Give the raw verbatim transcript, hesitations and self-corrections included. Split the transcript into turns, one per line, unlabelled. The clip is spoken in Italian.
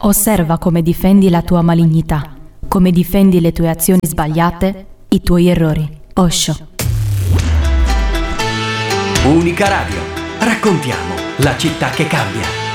Osserva come difendi la tua malignità, come difendi le tue azioni sbagliate, i tuoi errori. Osho.
Unica Radio. Raccontiamo la città che cambia.